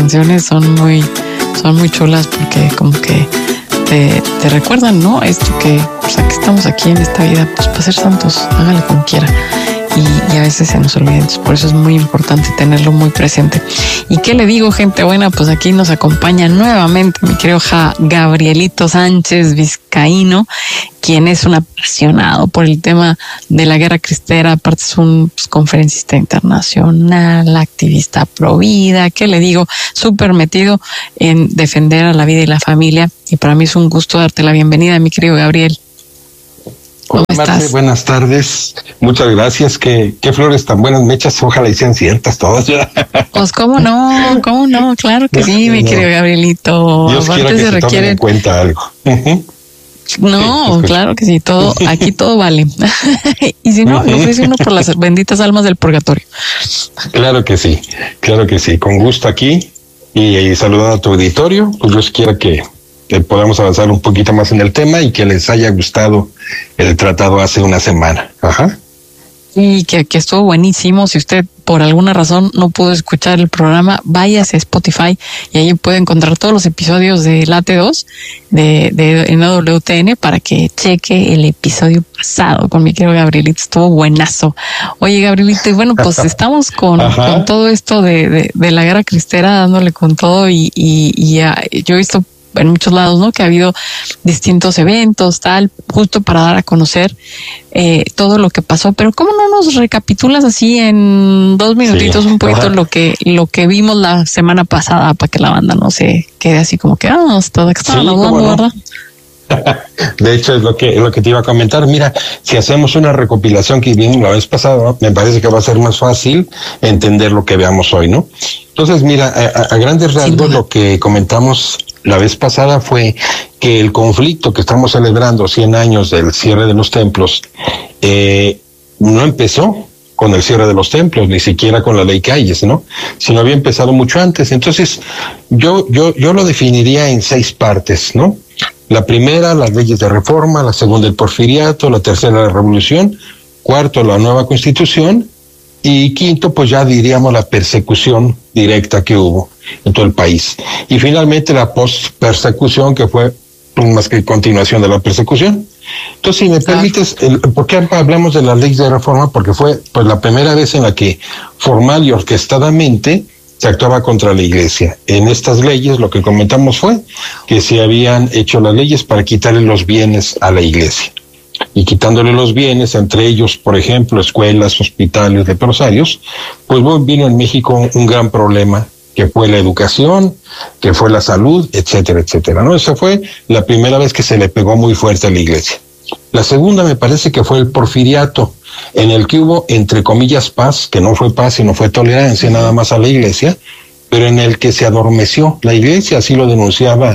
canciones son muy chulas porque como que te recuerdan, ¿no? Esto que, pues aquí estamos aquí en esta vida, pues para ser santos, hágale como quiera. Y a veces se nos olvida, entonces por eso es muy importante tenerlo muy presente. ¿Y qué le digo, gente buena? Pues aquí nos acompaña nuevamente mi querido Gabrielito Sánchez Vizcaíno, quien es un apasionado por el tema de la guerra cristera, aparte es un conferencista internacional, activista pro vida, ¿qué le digo? Súper metido en defender a la vida y la familia, y para mí es un gusto darte la bienvenida, mi querido Gabriel. Hola, Marce, buenas tardes. Muchas gracias. Qué flores tan buenas mechas. Ojalá y sean ciertas todas. Pues cómo no, claro que sí, mi querido Gabrielito. Dios quiera que se tomen en cuenta algo. No, sí, claro que sí, aquí todo vale. Y si no, lo ofrece uno por las benditas almas del purgatorio. Claro que sí, con gusto aquí y saludando a tu auditorio, pues Dios quiera que podamos avanzar un poquito más en el tema y que les haya gustado el tratado hace una semana. Ajá. Y que estuvo buenísimo. Si usted por alguna razón no pudo escuchar el programa, váyase a Spotify y ahí puede encontrar todos los episodios de Late 2 de NWTN para que cheque el episodio pasado con mi querido Gabrielito. Estuvo buenazo. Oye, Gabrielito, y bueno, pues estamos con todo esto de la guerra cristera, dándole con todo y yo he visto en muchos lados, ¿no? Que ha habido distintos eventos, tal, justo para dar a conocer todo lo que pasó. Pero ¿cómo no nos recapitulas así en 2 minutitos un poquito lo que vimos la semana pasada para que la banda no se quede así como que hasta que estaban hablando, ¿verdad? De hecho, es lo que te iba a comentar. Mira, si hacemos una recopilación que vimos la vez pasada, me parece que va a ser más fácil entender lo que veamos hoy, ¿no? Entonces, mira, a grandes rasgos lo que comentamos la vez pasada fue que el conflicto que estamos celebrando, 100 años del cierre de los templos, no empezó con el cierre de los templos, ni siquiera con la ley Calles, ¿no? Sino había empezado mucho antes. Entonces, yo lo definiría en 6 partes, ¿no? La primera, las leyes de reforma; la segunda, el porfiriato; la tercera, la revolución; cuarto, la nueva constitución; y quinto, pues ya diríamos la persecución directa que hubo en todo el país. Y finalmente la post-persecución, que fue más que continuación de la persecución. Entonces, si me permites, ¿por qué hablamos de las leyes de reforma? Porque fue pues la primera vez en la que formal y orquestadamente se actuaba contra la iglesia. En estas leyes lo que comentamos fue que se habían hecho las leyes para quitarle los bienes a la iglesia. Y quitándole los bienes, entre ellos, por ejemplo, escuelas, hospitales, leprosarios, pues vino en México un gran problema, que fue la educación, que fue la salud, etcétera, etcétera, ¿no? Esa fue la primera vez que se le pegó muy fuerte a la iglesia. La segunda me parece que fue el porfiriato, en el que hubo, entre comillas, paz, que no fue paz, sino fue tolerancia nada más a la iglesia, pero en el que se adormeció la iglesia, así lo denunciaba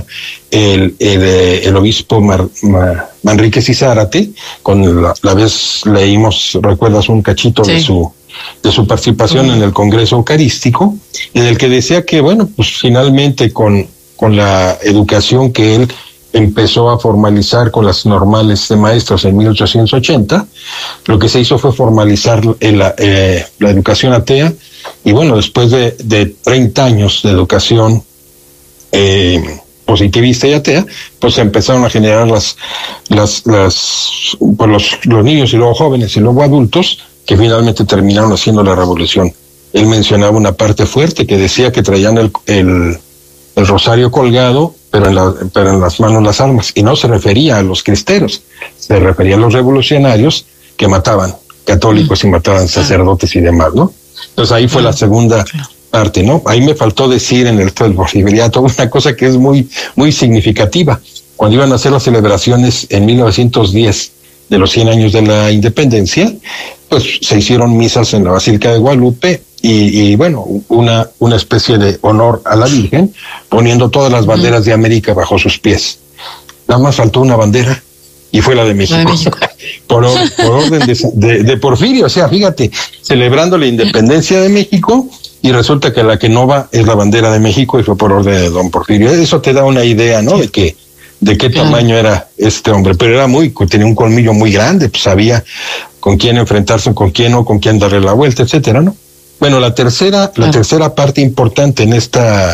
el obispo Manríquez y Zárate, con la vez leímos, recuerdas, un cachito de su participación en el Congreso Eucarístico, en el que decía que, bueno, pues finalmente con la educación que él empezó a formalizar con las normales de maestros en 1880, lo que se hizo fue formalizar la educación atea. Y bueno, después de 30 años de educación positivista y atea, pues se empezaron a generar los niños y luego jóvenes y luego adultos que finalmente terminaron haciendo la revolución. Él mencionaba una parte fuerte que decía que traían el rosario colgado, pero en las manos las armas, y no se refería a los cristeros, se refería a los revolucionarios que mataban católicos y mataban sacerdotes y demás, ¿no? Entonces ahí fue la segunda parte, ¿no? Ahí me faltó decir en el porfiriato una cosa que es muy, muy significativa. Cuando iban a hacer las celebraciones en 1910 de los 100 años de la independencia, pues se hicieron misas en la Basílica de Guadalupe y bueno, una especie de honor a la Virgen, poniendo todas las banderas de América bajo sus pies. Nada más faltó una bandera, y fue la de México. por orden de Porfirio. O sea, fíjate, celebrando la independencia de México, y resulta que la que no va es la bandera de México, y fue por orden de don Porfirio. Eso te da una idea, ¿no? De qué tamaño era este hombre, pero tenía un colmillo muy grande, pues sabía con quién enfrentarse, con quién no, con quién darle la vuelta, etcétera, ¿no? Bueno, la tercera parte importante en esta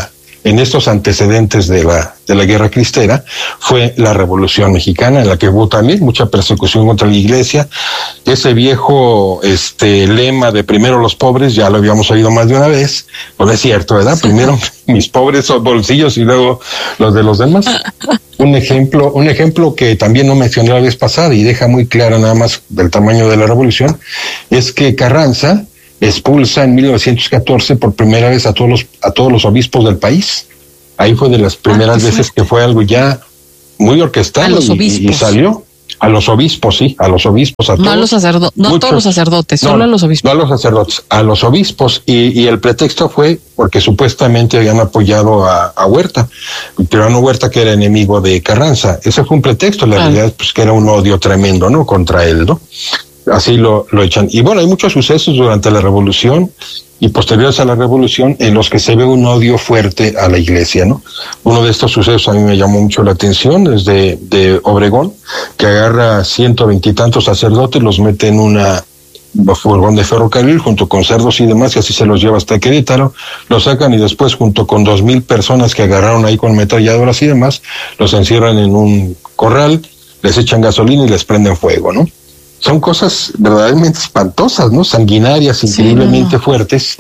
en estos antecedentes de la Guerra Cristera fue la Revolución Mexicana, en la que hubo también mucha persecución contra la Iglesia. Ese viejo lema de primero los pobres, ya lo habíamos oído más de una vez, pues es cierto, ¿verdad? Primero mis pobres bolsillos y luego los de los demás. Un ejemplo que también no mencioné la vez pasada y deja muy clara nada más del tamaño de la revolución, es que Carranza expulsa en 1914 por primera vez a todos los obispos del país. Ahí fue de las primeras veces que fue algo ya muy orquestado y salió. A los obispos, sí, a los obispos, a todos. No a los sacerdotes, no a todos los sacerdotes, solo a los obispos. No a los sacerdotes, a los obispos. Y el pretexto fue porque supuestamente habían apoyado a Huerta, pero no Huerta, que era enemigo de Carranza. Ese fue un pretexto, la realidad pues que era un odio tremendo, ¿no? Contra él, ¿no? Así lo echan. Y bueno, hay muchos sucesos durante la Revolución y posteriores a la Revolución en los que se ve un odio fuerte a la Iglesia, ¿no? Uno de estos sucesos a mí me llamó mucho la atención, es de Obregón, que agarra 120 y tantos sacerdotes, los mete en una furgón de ferrocarril junto con cerdos y demás, y así se los lleva hasta Querétaro, los sacan y después junto con 2,000 personas que agarraron ahí con ametralladoras y demás, los encierran en un corral, les echan gasolina y les prenden fuego, ¿no? Son cosas verdaderamente espantosas, ¿no? Sanguinarias, increíblemente fuertes,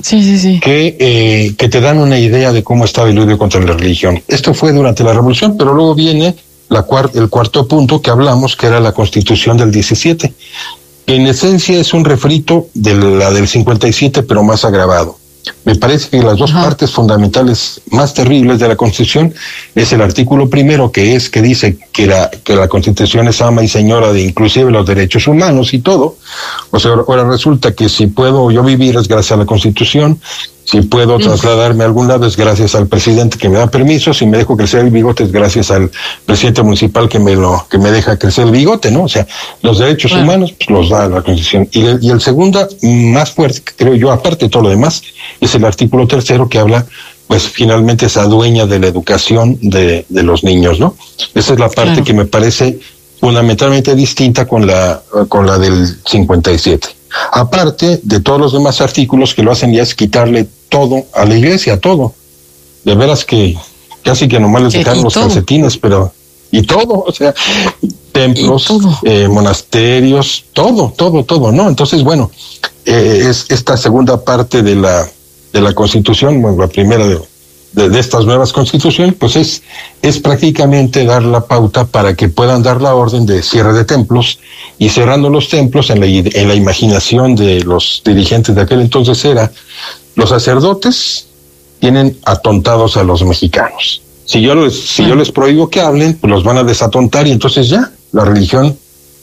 que te dan una idea de cómo estaba el odio contra la religión. Esto fue durante la Revolución, pero luego viene el cuarto punto que hablamos, que era la Constitución del 17, que en esencia es un refrito de la del 57, pero más agravado. Me parece que las dos partes fundamentales más terribles de la Constitución es el artículo primero, que dice que la Constitución es ama y señora de inclusive los derechos humanos y todo. O sea, ahora resulta que si puedo yo vivir es gracias a la Constitución, si puedo trasladarme a algún lado es gracias al presidente que me da permiso, si me dejo crecer el bigote es gracias al presidente municipal que me deja crecer el bigote, ¿no? O sea, los derechos humanos pues, los da la Constitución. Y el segundo, más fuerte, creo yo, aparte de todo lo demás, es el artículo tercero que habla, pues finalmente se adueña de la educación de los niños, ¿no? Esa es la parte que me parece fundamentalmente distinta con la del 57. Aparte de todos los demás artículos que lo hacen ya es quitarle todo a la Iglesia, todo. De veras que casi que nomás les dejaron los calcetines, pero y todo, o sea, templos, monasterios, todo, ¿no? Entonces, bueno, es esta segunda parte de la Constitución, bueno, la primera de estas nuevas constituciones, pues es prácticamente dar la pauta para que puedan dar la orden de cierre de templos, y cerrando los templos en la imaginación de los dirigentes de aquel entonces era, los sacerdotes tienen atontados a los mexicanos. Si yo les prohíbo que hablen, pues los van a desatontar y entonces ya, la religión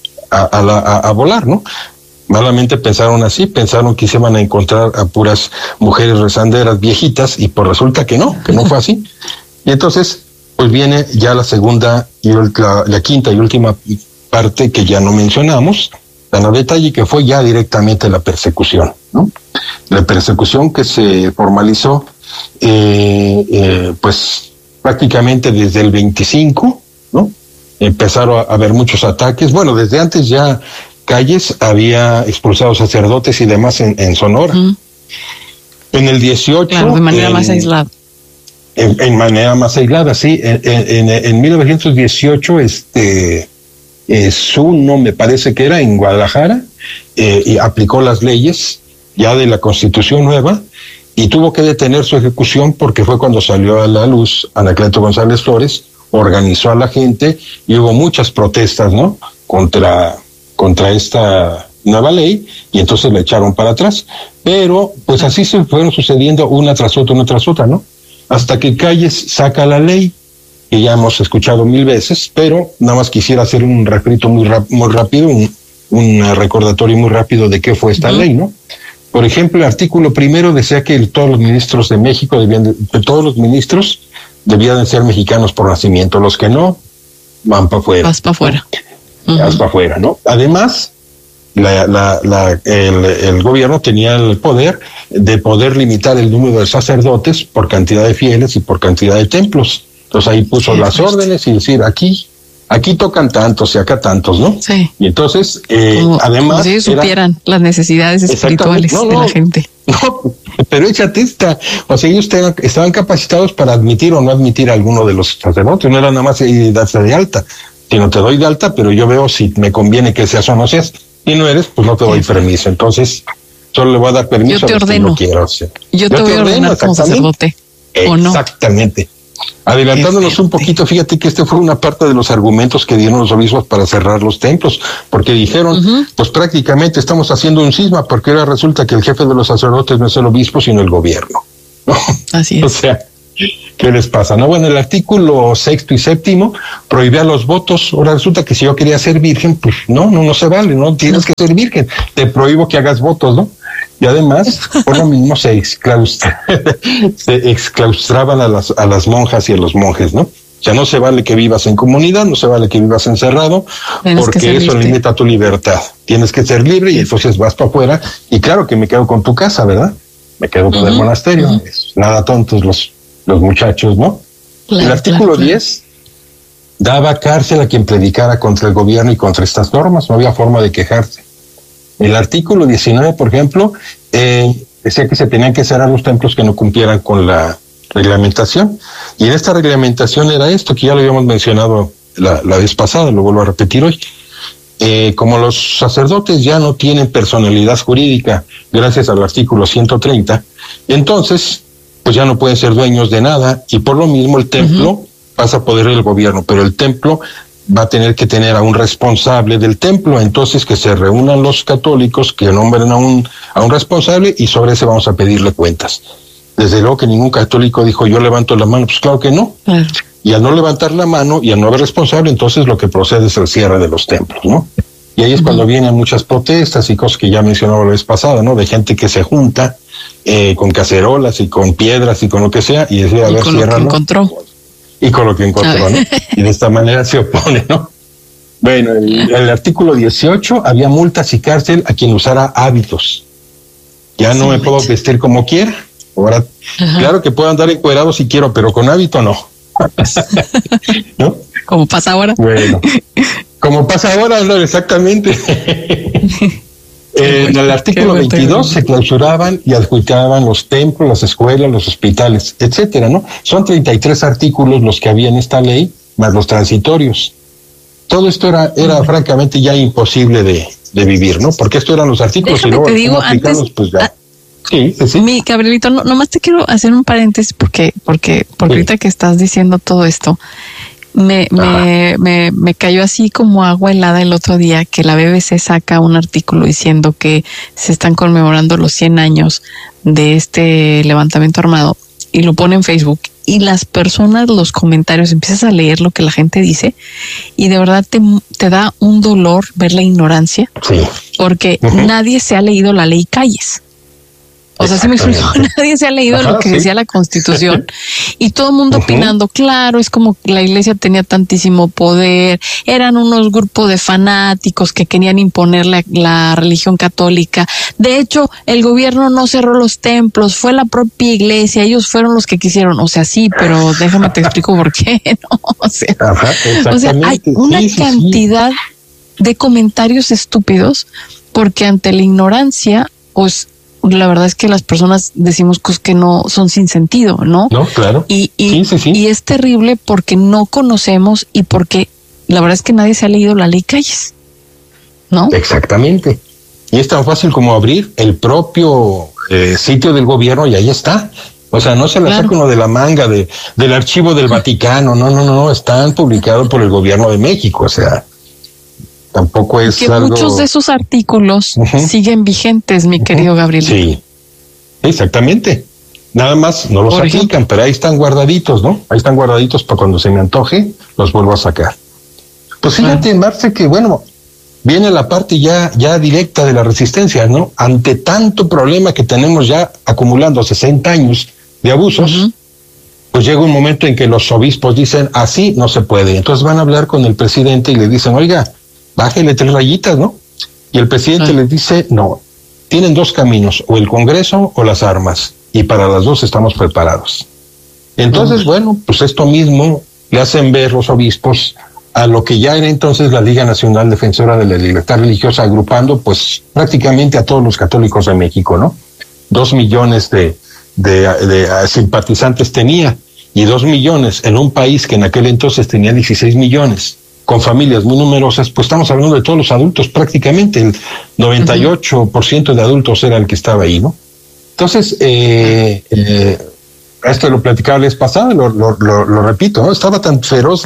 a volar, ¿no? Malamente pensaron así, pensaron que se iban a encontrar a puras mujeres rezanderas viejitas y pues resulta que no fue así. Y entonces, pues viene ya la segunda y la quinta y última parte que ya no mencionamos, tan a detalle, que fue ya directamente la persecución, ¿no? La persecución que se formalizó, pues prácticamente desde el 25, ¿no? Empezaron a haber muchos ataques. Bueno, desde antes ya Calles había expulsado sacerdotes y demás en Sonora. En el 18... Claro, de manera más aislada. En manera más aislada, sí. En 1918, Zuno, me parece que era, en Guadalajara, y aplicó las leyes ya de la Constitución nueva, y tuvo que detener su ejecución porque fue cuando salió a la luz Anacleto González Flores, organizó a la gente, y hubo muchas protestas, ¿no?, contra esta nueva ley, y entonces la echaron para atrás. Pero pues así se fueron sucediendo una tras otra, ¿no? Hasta que Calles saca la ley, que ya hemos escuchado 1000 veces, pero nada más quisiera hacer un refrito muy rápido, un recordatorio muy rápido de qué fue esta ley, ¿no? Por ejemplo, el artículo primero decía que todos los ministros de México todos los ministros debían de ser mexicanos por nacimiento, los que no, van para afuera. Vas para afuera. Hasta afuera, ¿no? Además, el gobierno tenía el poder de limitar el número de sacerdotes por cantidad de fieles y por cantidad de templos. Entonces ahí puso las órdenes y decir, aquí tocan tantos y acá tantos, ¿no? Sí. Y entonces, además... Como si ellos supieran las necesidades espirituales de la gente. No, pero échate esta. O sea, ellos estaban capacitados para admitir o no admitir a alguno de los sacerdotes. No era nada más darse de alta, sino te doy de alta, pero yo veo si me conviene que seas o no seas. Si no eres, pues no te doy permiso. Entonces, solo le voy a dar permiso yo te ordeno. Que no quiero. O sea, yo te voy a ordenar como sacerdote. ¿O no? Exactamente. Adelantándonos un poquito, fíjate que este fue una parte de los argumentos que dieron los obispos para cerrar los templos, porque dijeron, pues prácticamente estamos haciendo un cisma, porque ahora resulta que el jefe de los sacerdotes no es el obispo, sino el gobierno. Así es. O sea, ¿qué les pasa? No, bueno, el artículo 6 y 7 prohibía los votos. Ahora resulta que si yo quería ser virgen, pues no se vale, no tienes que ser virgen. Te prohíbo que hagas votos, ¿no? Y además, por lo mismo se exclaustraban a las monjas y a los monjes, ¿no? O sea, no se vale que vivas en comunidad, no se vale que vivas encerrado, porque eso limita tu libertad. Tienes que ser libre y entonces vas para afuera. Y claro que me quedo con tu casa, ¿verdad? Me quedo con el monasterio. Nada tontos los muchachos, ¿no? Claro, el artículo 10 daba cárcel a quien predicara contra el gobierno y contra estas normas. No había forma de quejarse. El artículo 19, por ejemplo, decía que se tenían que cerrar los templos que no cumplieran con la reglamentación. Y en esta reglamentación era esto, que ya lo habíamos mencionado la vez pasada, lo vuelvo a repetir hoy. Como los sacerdotes ya no tienen personalidad jurídica, gracias al artículo 130, entonces, pues ya no pueden ser dueños de nada, y por lo mismo el templo pasa a poder del gobierno, pero el templo va a tener que tener a un responsable del templo, entonces que se reúnan los católicos, que nombren a un responsable, y sobre ese vamos a pedirle cuentas. Desde luego que ningún católico dijo, yo levanto la mano, pues claro que no. Y al no levantar la mano y al no haber responsable, entonces lo que procede es el cierre de los templos, ¿no? Y ahí es cuando vienen muchas protestas y cosas que ya mencionaba la vez pasada, ¿no? De gente que se junta con cacerolas y con piedras y con lo que sea, y decide, a ver, ciérralo. Y con lo que encontró, ¿no? Y de esta manera se opone, ¿no? Bueno, el artículo 18, había multas y cárcel a quien usara hábitos. Ya no me puedo vestir como quiera. Ahora, claro que puedo andar encuerado si quiero, pero con hábito no. ¿No? Como pasa ahora. Bueno, como pasa ahora, no, exactamente. En el artículo 22 se clausuraban y adjudicaban los templos, las escuelas, los hospitales, etcétera, ¿no? Son 33 artículos los que había en esta ley, más los transitorios. Todo esto era francamente ya imposible de vivir, ¿no? Porque esto eran los artículos. Déjame y luego te digo, antes, pues ya. Sí. Mi Gabrielito, nomás te quiero hacer un paréntesis porque ahorita que estás diciendo todo esto, me cayó así como agua helada el otro día que la BBC saca un artículo diciendo que se están conmemorando los 100 años de este levantamiento armado, y lo pone en Facebook, y las personas, los comentarios, empiezas a leer lo que la gente dice, y de verdad te da un dolor ver la ignorancia, porque nadie se ha leído la ley Calles. O sea, se me explico, nadie se ha leído lo que decía la Constitución, y todo el mundo opinando, claro, es como que la iglesia tenía tantísimo poder, eran unos grupos de fanáticos que querían imponer la religión católica. De hecho, el gobierno no cerró los templos, fue la propia iglesia, ellos fueron los que quisieron. O sea, sí, pero déjame te explico por qué, ¿no? O sea, hay una cantidad de comentarios estúpidos, porque ante la ignorancia, pues, la verdad es que las personas decimos cosas que no son sin sentido, ¿no? No, claro. Y es terrible porque no conocemos y porque la verdad es que nadie se ha leído la ley Calles, ¿no? Exactamente. Y es tan fácil como abrir el propio sitio del gobierno y ahí está. O sea, no se la saca uno de la manga del archivo del Vaticano, no, están publicados por el gobierno de México, o sea, tampoco es que algo... muchos de esos artículos siguen vigentes, mi querido Gabriel. Sí, exactamente. Nada más no los aplican, pero ahí están guardaditos, ¿no? Ahí están guardaditos para cuando se me antoje, los vuelvo a sacar. Pues fíjate, Marce, que bueno, viene la parte ya directa de la resistencia, ¿no? Ante tanto problema que tenemos ya acumulando 60 años de abusos, pues llega un momento en que los obispos dicen, así no se puede. Entonces van a hablar con el presidente y le dicen, oiga, bájele 3 rayitas, ¿no? Y el presidente les dice, no, tienen 2 caminos, o el Congreso o las armas, y para las 2 estamos preparados. Entonces, bueno, pues esto mismo le hacen ver los obispos a lo que ya era entonces la Liga Nacional Defensora de la Libertad Religiosa, agrupando pues prácticamente a todos los católicos de México, ¿no? 2 millones de simpatizantes tenía, y 2 millones en un país que en aquel entonces tenía 16 millones, con familias muy numerosas, pues estamos hablando de todos los adultos, prácticamente el 98% de adultos era el que estaba ahí, ¿no? Entonces, esto lo platicaba la vez pasada, lo repito, ¿no? Estaba tan feroz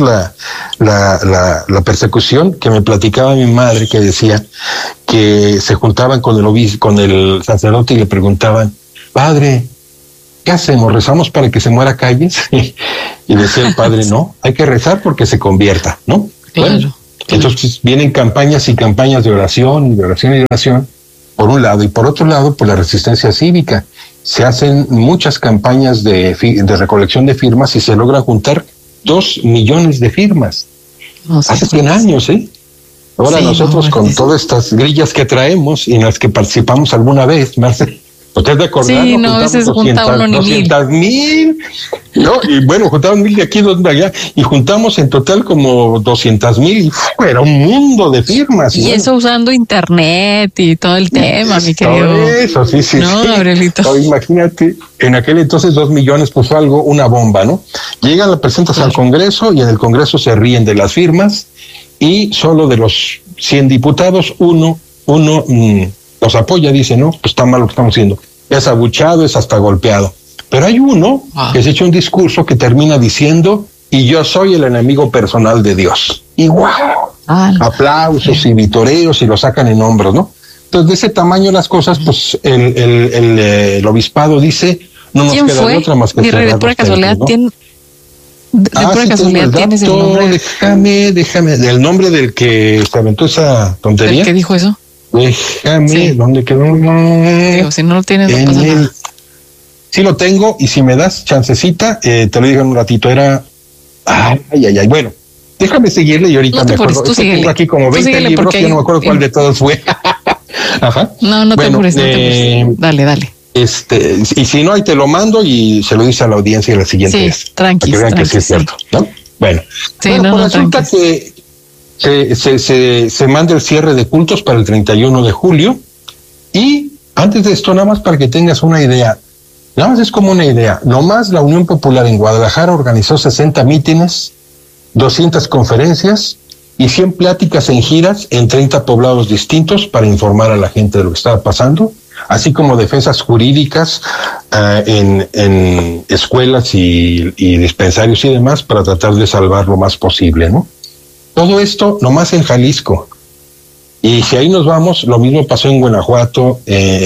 la persecución que me platicaba mi madre, que decía que se juntaban con el obispo, con el sacerdote, y le preguntaban: padre, ¿qué hacemos? ¿Rezamos para que se muera Calles? Y decía el padre: no, hay que rezar porque se convierta, ¿no? Claro, bueno, entonces vienen campañas y campañas de oración y de oración y de oración, por un lado, y por otro lado, por la resistencia cívica. Se hacen muchas campañas de recolección de firmas y se logra juntar 2 millones de firmas. Hace 100 años, ¿eh? Ahora sí, nosotros con todas estas grillas que traemos y en las que participamos alguna vez, Marce, ¿usted de acordar? Sí, no, a veces junta uno ni 200,000, ¿no? Y bueno, juntamos 1,000 de aquí, 2 de allá, y juntamos en total como 200,000, y era un mundo de firmas. Y eso usando internet y todo el tema, mi querido. Todo eso, sí. No, Gabrielito. No, imagínate, en aquel entonces 2 millones, pues fue algo, una bomba, ¿no? Llegan, la presentas al Congreso, y en el Congreso se ríen de las firmas, y solo de los 100 diputados, uno los apoya, dice: no, pues está mal lo que estamos haciendo. Es abuchado, es hasta golpeado. Pero hay uno que se echa un discurso que termina diciendo: y yo soy el enemigo personal de Dios. Y ¡wow! Aplausos y vitoreos, y lo sacan en hombros, ¿no? Entonces, de ese tamaño las cosas, pues el obispado dice: no nos queda de otra más que cerrar los pura casualidad, templos, ¿no? ¿tiene? De pura casualidad tienes el nombre. Déjame, del nombre del que se aventó esa tontería. ¿El que dijo eso? Déjame, sí. ¿Dónde quedó? Digo, si no lo tienes, no pasa nada. Sí lo tengo, y si me das chancecita, te lo digo en un ratito. Era... Ay. Bueno, déjame seguirle y ahorita me acuerdo. Tengo aquí como 20 libros, yo no me acuerdo cuál de todos fue. Ajá. No te apures, no te apures. Dale. Y si no, ahí te lo mando y se lo dice a la audiencia la siguiente vez. Tranqui, para que vean que sí es cierto, ¿no? Bueno, pues resulta que se manda el cierre de cultos para el 31 de julio. Y antes de esto, nada más para que tengas una idea, nada más es como una idea, nomás la Unión Popular en Guadalajara organizó 60 mítines, 200 conferencias y 100 pláticas en giras en 30 poblados distintos para informar a la gente de lo que estaba pasando, así como defensas jurídicas en escuelas y dispensarios y demás, para tratar de salvar lo más posible, ¿no? Todo esto nomás en Jalisco. Y si ahí nos vamos, lo mismo pasó en Guanajuato,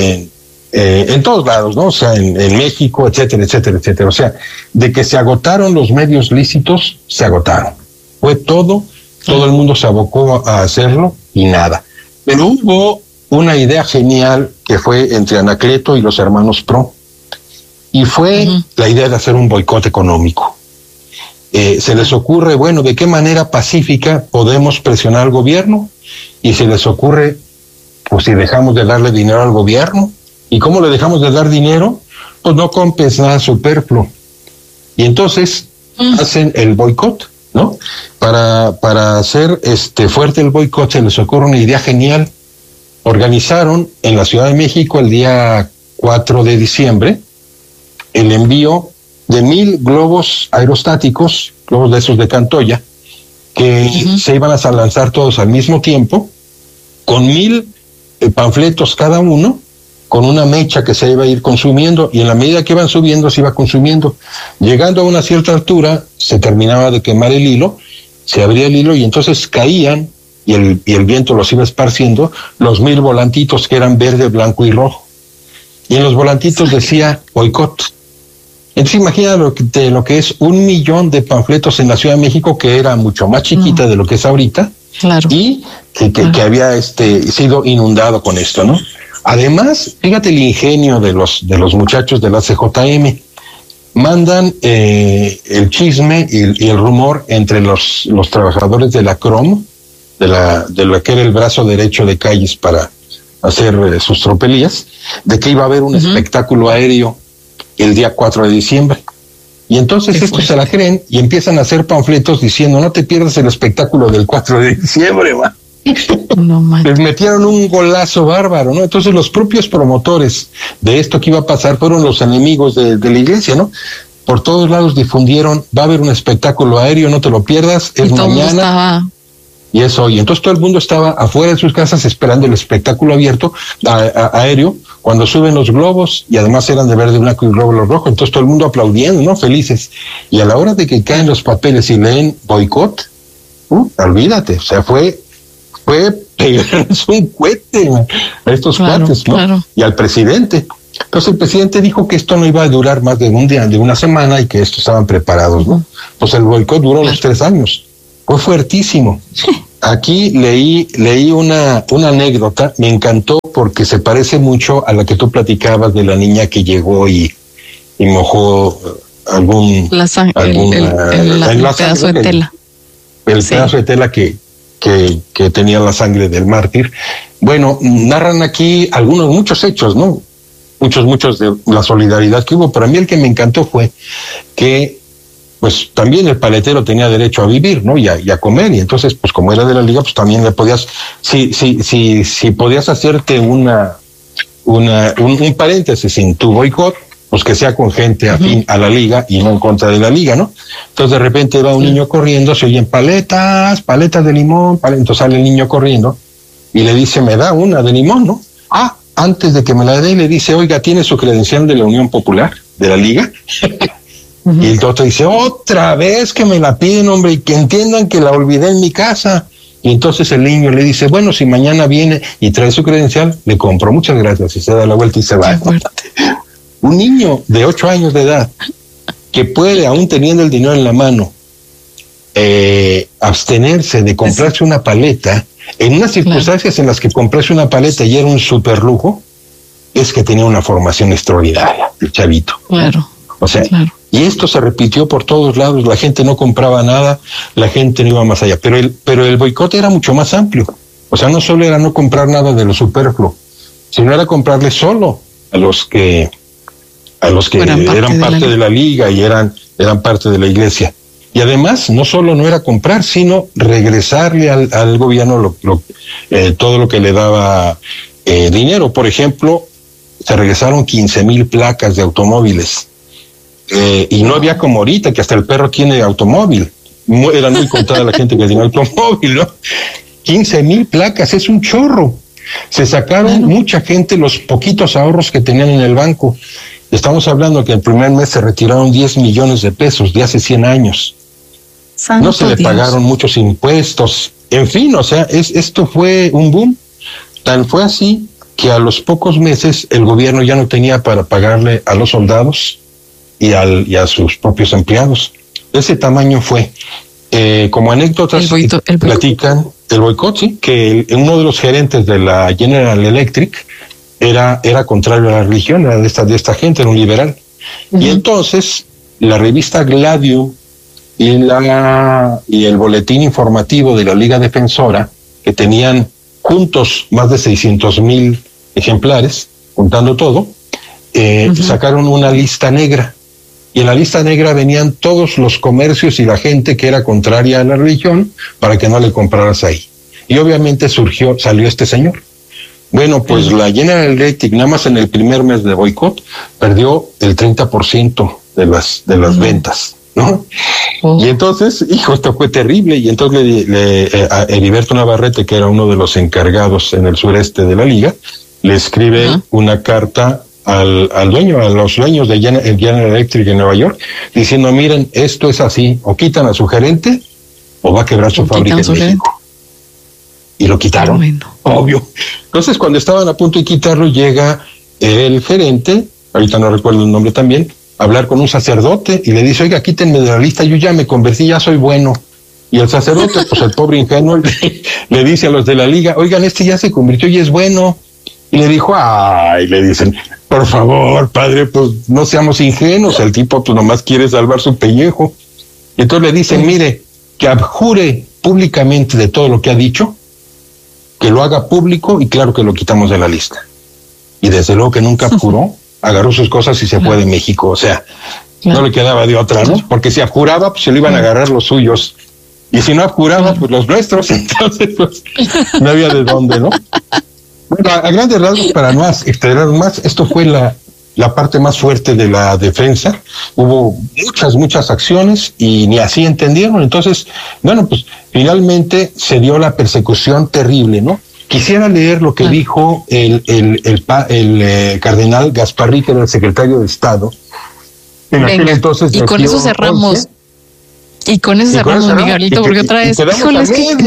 en todos lados, ¿no? O sea, en México, etcétera. O sea, de que se agotaron los medios lícitos, se agotaron. Fue todo el mundo se abocó a hacerlo y nada. Pero hubo una idea genial que fue entre Anacleto y los hermanos Pro, y fue la idea de hacer un boicot económico. Se les ocurre, bueno, ¿de qué manera pacífica podemos presionar al gobierno? Y se les ocurre, pues si dejamos de darle dinero al gobierno. ¿Y cómo le dejamos de dar dinero? Pues no compres nada superfluo. Y entonces hacen el boicot, ¿no? Para hacer fuerte el boicot, se les ocurre una idea genial. Organizaron en la Ciudad de México el día 4 de diciembre el envío de 1,000 globos aerostáticos, globos de esos de Cantoya, que se iban a lanzar todos al mismo tiempo, con 1,000 panfletos cada uno, con una mecha que se iba a ir consumiendo, y en la medida que iban subiendo, se iba consumiendo. Llegando a una cierta altura, se terminaba de quemar el hilo, se abría el hilo, y entonces caían, y el viento los iba esparciendo, los 1,000 volantitos que eran verde, blanco y rojo. Y en los volantitos decía boicot. Entonces imagina lo que es 1 millón de panfletos en la Ciudad de México, que era mucho más chiquita de lo que es ahorita, claro, y que había sido inundado con esto, ¿no? Además, fíjate el ingenio de los muchachos de la CJM. Mandan el chisme y el rumor entre los trabajadores de la CROM, de la que era el brazo derecho de Calles para hacer sus tropelías, de que iba a haber un espectáculo aéreo el día 4 de diciembre. Y entonces estos se la creen y empiezan a hacer panfletos diciendo: no te pierdas el espectáculo del 4 de diciembre, va. No manches. Les metieron un golazo bárbaro, ¿no? Entonces los propios promotores de esto que iba a pasar fueron los enemigos de la iglesia, ¿no? Por todos lados difundieron, va a haber un espectáculo aéreo, no te lo pierdas, es mañana. Y es hoy. Entonces todo el mundo estaba afuera de sus casas esperando el espectáculo abierto, aéreo, cuando suben los globos, y además eran de verde, blanco y glóbulos rojos, entonces todo el mundo aplaudiendo, ¿no? Felices. Y a la hora de que caen los papeles y leen boicot, olvídate, o sea, fue pegarles un cohete a estos cuates, ¿no? Claro. Y al presidente. Entonces el presidente dijo que esto no iba a durar más de un día, de una semana, y que estos estaban preparados, ¿no? Pues el boicot duró los 3 años. Fue fuertísimo. Aquí leí una anécdota, me encantó porque se parece mucho a la que tú platicabas de la niña que llegó y mojó algún pedazo de tela. El pedazo de tela que tenía la sangre del mártir. Bueno, narran aquí muchos hechos, ¿no? Muchos de la solidaridad que hubo, pero a mí el que me encantó fue que pues también el paletero tenía derecho a vivir, ¿no? Y a comer, y entonces, pues como era de la liga, pues también le podías, si podías hacerte un paréntesis en tu boicot, pues que sea con gente afín a la liga y no en contra de la liga, ¿no? Entonces de repente va un niño corriendo, se oyen paletas de limón, entonces sale el niño corriendo y le dice, me da una de limón, ¿no? Antes de que me la dé, le dice, oiga, ¿tiene su credencial de la Unión Popular, de la liga? Y el otro dice, otra vez que me la piden, hombre, y que entiendan que la olvidé en mi casa. Y entonces el niño le dice, bueno, si mañana viene y trae su credencial, le compro, muchas gracias, y se da la vuelta y se va. Un niño de 8 años de edad que puede, aún teniendo el dinero en la mano, abstenerse de comprarse una paleta, en unas circunstancias en las que comprarse una paleta y era un super lujo, es que tenía una formación extraordinaria, el chavito. Claro. O sea, y esto se repitió por todos lados, la gente no compraba nada, la gente no iba más allá, pero el boicot era mucho más amplio. O sea, no solo era no comprar nada de lo superfluo, sino era comprarle solo a los que eran parte de la liga y eran parte de la iglesia. Y además, no solo no era comprar, sino regresarle al gobierno todo lo que le daba dinero. Por ejemplo, se regresaron 15,000 placas de automóviles. Y no había como ahorita, que hasta el perro tiene automóvil. Era muy contada la gente que tenía automóvil, ¿no? 15,000 placas, es un chorro. Se sacaron mucha gente los poquitos ahorros que tenían en el banco. Estamos hablando que el primer mes se retiraron 10 millones de pesos de hace 100 años. No se le pagaron muchos impuestos. En fin, o sea, esto fue un boom. Tan fue así que a los pocos meses el gobierno ya no tenía para pagarle a los soldados y a sus propios empleados. De ese tamaño fue. Como anécdotas platican el boicot, sí, que uno de los gerentes de la General Electric era contrario a la religión, era de esta gente, era un liberal. Y entonces la revista Gladium y el boletín informativo de la Liga Defensora, que tenían juntos más de 600,000 ejemplares, contando todo, sacaron una lista negra. Y en la lista negra venían todos los comercios y la gente que era contraria a la religión para que no le compraras ahí. Y obviamente salió este señor. Bueno, pues la General Electric, nada más en el primer mes de boicot, perdió el 30% de las ventas, ¿no? Y entonces, esto fue terrible. Y entonces a Heriberto Navarrete, que era uno de los encargados en el sureste de la liga, le escribe una carta a los dueños de General Electric en Nueva York, diciendo, miren, esto es así, o quitan a su gerente o va a quebrar su fábrica en México. Y lo quitaron, obvio. Entonces, cuando estaban a punto de quitarlo, llega el gerente, ahorita no recuerdo el nombre también, a hablar con un sacerdote y le dice, oiga, quítenme de la lista, yo ya me convertí, ya soy bueno. Y el sacerdote, pues el pobre ingenuo, le dice a los de la liga, oigan, este ya se convirtió y es bueno. Y le dijo, le dicen, por favor, padre, pues no seamos ingenuos, el tipo pues nomás quiere salvar su pellejo. Y entonces le dicen, mire, que abjure públicamente de todo lo que ha dicho, que lo haga público y claro que lo quitamos de la lista. Y desde luego que nunca abjuró, agarró sus cosas y se fue de México. O sea, no le quedaba de otra, ¿no? Porque si abjuraba, pues se lo iban a agarrar los suyos. Y si no apuraba, pues los nuestros, entonces pues no había de dónde, ¿no? Bueno, a grandes rasgos, para no extender más, esto fue la parte más fuerte de la defensa. Hubo muchas acciones y ni así entendieron. Entonces, bueno, pues finalmente se dio la persecución terrible, ¿no? Quisiera leer lo que dijo el cardenal Gasparrí, que era el secretario de Estado. En aquel entonces, y con eso cerramos. 11, y con eso cerramos, Miguelito, porque otra vez, híjole, es que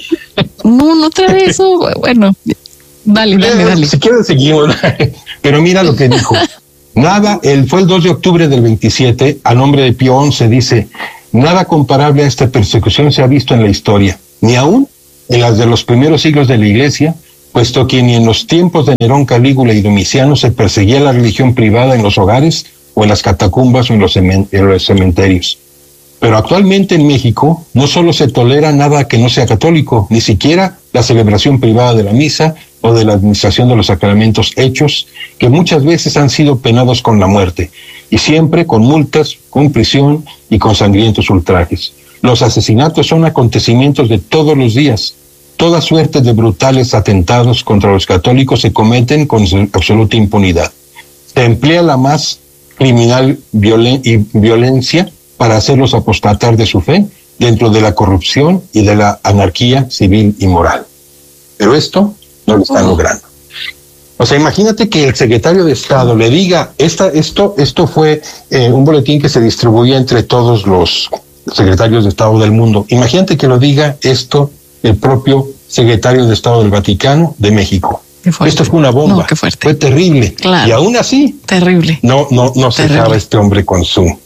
no otra vez, bueno, dale. Si quieres seguimos, pero mira lo que dijo. Fue el 2 de octubre del 27, a nombre de Pío XI, dice, nada comparable a esta persecución se ha visto en la historia, ni aún en las de los primeros siglos de la Iglesia, puesto que ni en los tiempos de Nerón, Calígula y Domiciano se perseguía la religión privada en los hogares o en las catacumbas o en los cementerios. Pero actualmente en México no solo se tolera nada que no sea católico, ni siquiera la celebración privada de la misa o de la administración de los sacramentos hechos, que muchas veces han sido penados con la muerte, y siempre con multas, con prisión y con sangrientos ultrajes. Los asesinatos son acontecimientos de todos los días. Toda suerte de brutales atentados contra los católicos se cometen con absoluta impunidad. Se emplea la más criminal violencia para hacerlos apostatar de su fe dentro de la corrupción y de la anarquía civil y moral. Pero esto no lo están logrando. O sea, imagínate que el secretario de Estado le diga, esto fue un boletín que se distribuía entre todos los secretarios de Estado del mundo. Imagínate que lo diga esto el propio secretario de Estado del Vaticano de México. Esto fue una bomba. No, fue terrible. Claro. Y aún así, terrible. No cesaba este hombre con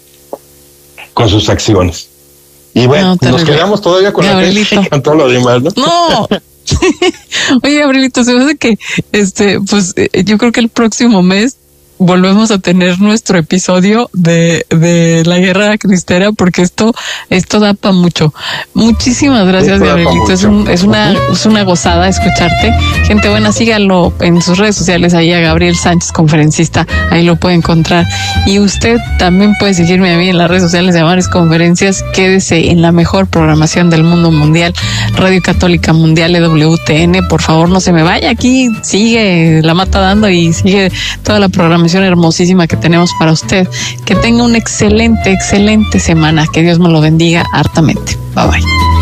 sus acciones. Y bueno, nos quedamos todavía con Gabrielito. La con todo lo demás, ¿no? No. Oye, Gabrielito, se me hace que pues yo creo que el próximo mes volvemos a tener nuestro episodio de la guerra cristera, porque esto da para mucho. Muchísimas gracias, Gabrielito. Es una gozada escucharte. Gente buena, síganlo en sus redes sociales, ahí a Gabriel Sánchez, conferencista, ahí lo puede encontrar. Y usted también puede seguirme a mí en las redes sociales de Amares Conferencias. Quédese en la mejor programación del mundo mundial, Radio Católica Mundial, EWTN. Por favor, no se me vaya, aquí sigue La Mata Dando y sigue toda la programación hermosísima que tenemos para usted. Que tenga una excelente semana. Que Dios me lo bendiga hartamente. Bye bye.